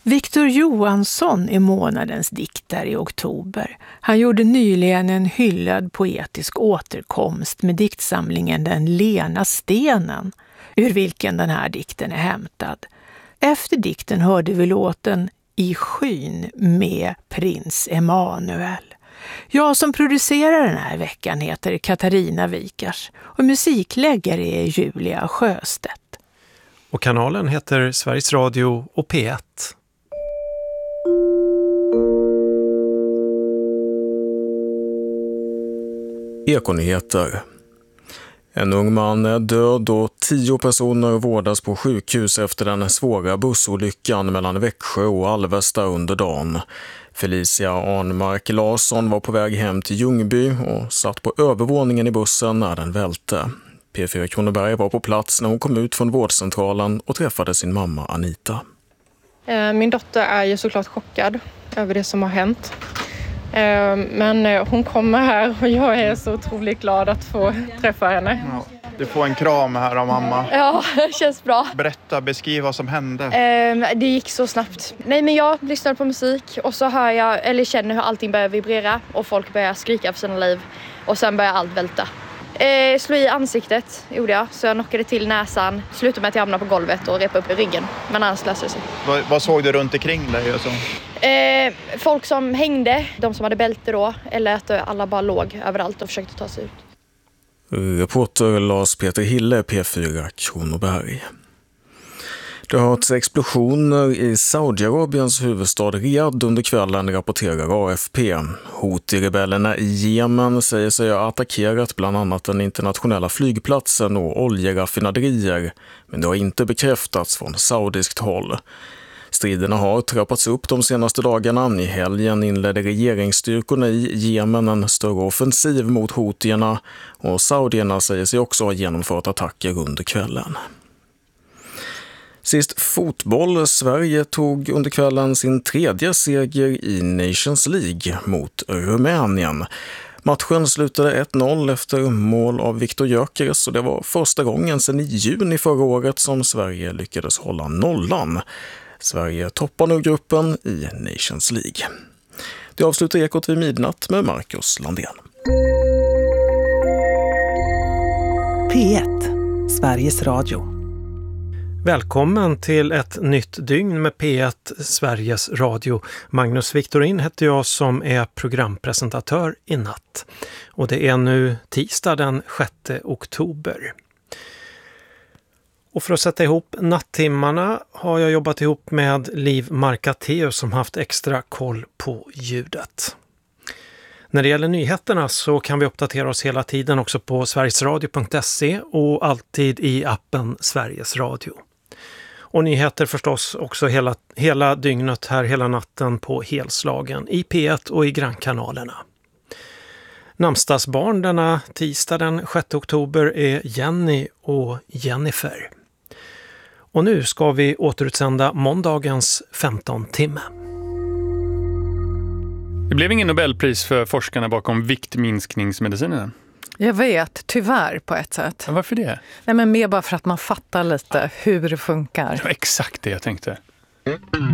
Victor Johansson är månadens diktare i oktober. Han gjorde nyligen en hyllad poetisk återkomst med diktsamlingen Den lena stenen, ur vilken den här dikten är hämtad. Efter dikten hörde vi låten I skyn med prins Emanuel. Jag som producerar den här veckan heter Katarina Wikars och musikläggare är Julia Sjöstedt. Och kanalen heter Sveriges Radio och P1. Ekonyheter. En ung man är död och 10 personer vårdas på sjukhus efter den svåra bussolyckan mellan Växjö och Alvesta under dagen. Felicia Arnmark Larsson var på väg hem till Ljungby och satt på övervåningen i bussen när den välte. P4 Kronoberg var på plats när hon kom ut från vårdcentralen och träffade sin mamma Anita. Min dotter är ju såklart chockad över det som har hänt. Men hon kommer här och jag är så otroligt glad att få träffa henne. Ja, du får en kram här av mamma. Ja, det känns bra. Beskriv vad som hände. Det gick så snabbt. Nej, men jag lyssnade på musik och så hör jag, eller känner hur allting börjar vibrera och folk börjar skrika för sina liv och sen börjar allt välta. Slå i ansiktet gjorde jag, så jag knockade till näsan, slutade med att jag hamnade på golvet och repade upp i ryggen, men annars löste det sig. Vad såg du runt omkring dig? Och så? Folk som hängde, de som hade bälte då, eller att alla bara låg överallt och försökte ta sig ut. Reporter Lars Peter Hille, P4 Kronoberg. Det har hörts explosioner i Saudiarabiens huvudstad Riyadh under kvällen, rapporterar AFP. Houthi-rebellerna i Jemen säger sig ha attackerat bland annat den internationella flygplatsen och oljeraffinaderier, men det har inte bekräftats från saudiskt håll. Striderna har trappats upp de senaste dagarna. I helgen inledde regeringsstyrkorna i Jemen en större offensiv mot houtierna och saudierna säger sig också ha genomfört attacker under kvällen. Sist fotboll. Sverige tog under kvällen sin 3:e seger i Nations League mot Rumänien. Matchen slutade 1-0 efter mål av Viktor Gyökeres och det var första gången sedan i juni förra året som Sverige lyckades hålla nollan. Sverige toppar nu gruppen i Nations League. Det avslutar Ekot vid midnatt med Marcus Landén. P1, Sveriges Radio. Välkommen till ett nytt dygn med P1 Sveriges Radio. Magnus Victorin heter jag som är programpresentatör i natt. Och det är nu tisdag den 6 oktober. Och för att sätta ihop nattimmarna har jag jobbat ihop med Liv Markateus som haft extra koll på ljudet. När det gäller nyheterna så kan vi uppdatera oss hela tiden också på sverigesradio.se och alltid i appen Sveriges Radio. Och nyheter förstås också hela dygnet här, hela natten på helslagen i P1 och i grannkanalerna. Namnsdagsbarn denna tisdag den 6 oktober är Jenny och Jennifer. Och nu ska vi återutsända måndagens 15 timme. Det blev ingen Nobelpris för forskarna bakom viktminskningsmedicinen. Jag vet, tyvärr på ett sätt. Men varför det? Nej, men mer bara för att man fattar lite hur det funkar. Det var exakt det jag tänkte.